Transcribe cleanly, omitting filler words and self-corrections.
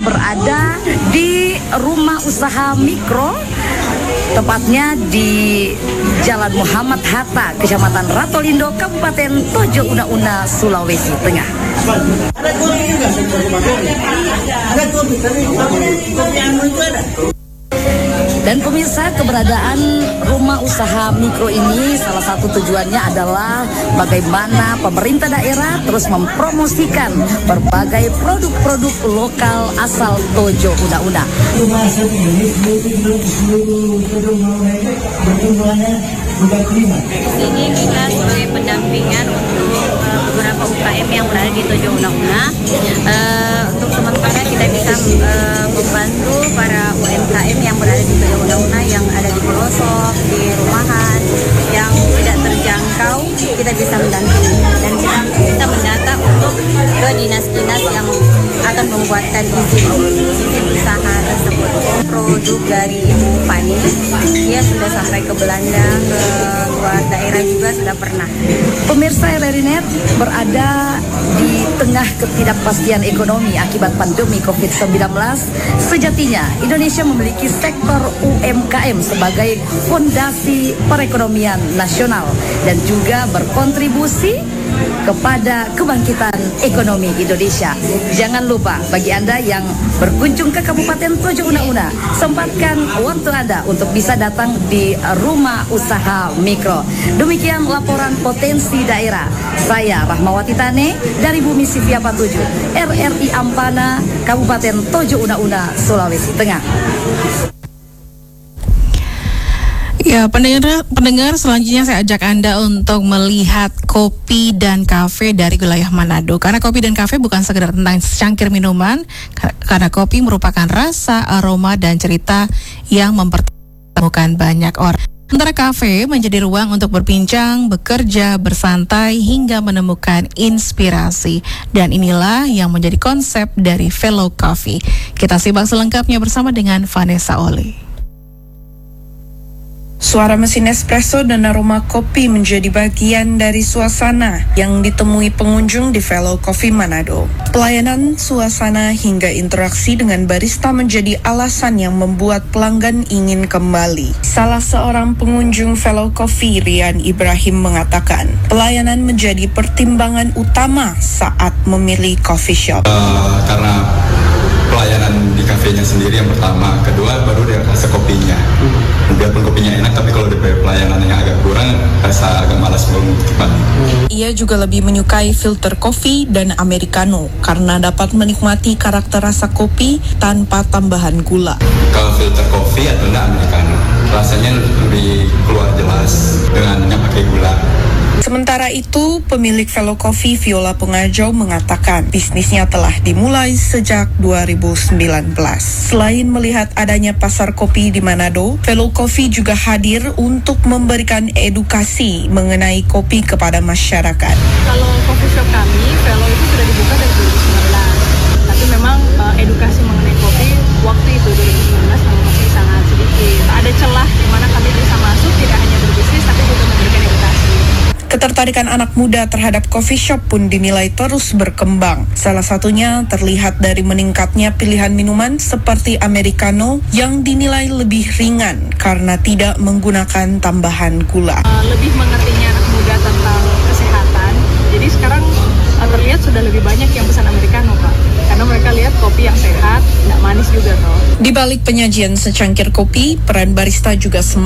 berada di rumah usaha mikro, tepatnya di Jalan Muhammad Hatta, Kecamatan Ratolindo, Kabupaten Tojo Una-Una, Sulawesi Tengah. Ada kopi juga, ada kopi, tapi kopi anu itu ada. Dan pemirsa, keberadaan rumah usaha mikro ini salah satu tujuannya adalah bagaimana pemerintah daerah terus mempromosikan berbagai produk-produk lokal asal Tojo Una-Una. Ini kita sebagai pendampingan untuk beberapa UKM yang berada di Tojo Una-Una. Untuk sementara kita bisa membantu para UMKM yang berada di Tojo Una-Una yang ada di pelosok, di rumahan, yang tidak terjangkau, kita bisa mendampingi. Dan kita mendata untuk ke dinas-dinas yang akan membuatkan izin usaha tersebut. Produk dari Ibu Fani, dia sudah sampai ke Belanda, ke luar daerah juga sudah pernah. Pemirsa RRI.net berada di tengah ketidakpastian ekonomi akibat pandemi COVID-19. Sejatinya Indonesia memiliki sektor UMKM sebagai fondasi perekonomian nasional dan juga berkontribusi kepada kebangkitan ekonomi Indonesia. Jangan lupa bagi Anda yang berkunjung ke Kabupaten Tojo Una-Una, sempatkan waktu Anda untuk bisa datang di rumah usaha mikro. Demikian laporan potensi daerah. Saya Rahmawati Tane dari Bumi Sivia 47, RRI Ampana, Kabupaten Tojo Una-Una, Sulawesi Tengah. Ya, pendengar selanjutnya saya ajak Anda untuk melihat kopi dan kafe dari wilayah Manado. Karena kopi dan kafe bukan sekedar tentang secangkir minuman, karena kopi merupakan rasa, aroma, dan cerita yang mempertemukan banyak orang. Sementara kafe menjadi ruang untuk berbincang, bekerja, bersantai, hingga menemukan inspirasi. Dan inilah yang menjadi konsep dari Fellow Coffee. Kita simak selengkapnya bersama dengan Vanessa Oli. Suara mesin espresso dan aroma kopi menjadi bagian dari suasana yang ditemui pengunjung di Fellow Coffee Manado. Pelayanan, suasana, hingga interaksi dengan barista menjadi alasan yang membuat pelanggan ingin kembali. Salah seorang pengunjung Fellow Coffee, Rian Ibrahim, mengatakan, pelayanan menjadi pertimbangan utama saat memilih coffee shop. Karena pelayanan di kafenya sendiri yang pertama, kedua baru dia rasa kopinya. Biarpun kopinya enak, tapi kalau di pelayanannya agak kurang, rasa agak malas banget. Ia juga lebih menyukai filter kopi dan americano karena dapat menikmati karakter rasa kopi tanpa tambahan gula. Kalau filter kopi atau enggak americano, rasanya lebih keluar jelas dengan yang pakai gula. Sementara itu, pemilik Fellow Coffee, Viola Pengajau, mengatakan bisnisnya telah dimulai sejak 2019. Selain melihat adanya pasar kopi di Manado, Fellow Coffee juga hadir untuk memberikan edukasi mengenai kopi kepada masyarakat. Kalau coffee shop kami, Fellow itu sudah dibuka dari 2019. Tapi memang edukasi mengenai kopi waktu itu 2019 masih sangat sedikit. Ada celah di mana kami bisa masuk, tidak hanya berbisnis tapi juga memberikan edukasi. Ketertarikan anak muda terhadap coffee shop pun dinilai terus berkembang. Salah satunya terlihat dari meningkatnya pilihan minuman seperti americano yang dinilai lebih ringan karena tidak menggunakan tambahan gula. Lebih mengertinya anak muda tentang kesehatan. Jadi sekarang terlihat sudah lebih banyak yang pesan americano, Pak. Karena mereka lihat kopi yang sehat, tidak manis juga, toh. Di balik penyajian secangkir kopi, peran barista juga semakin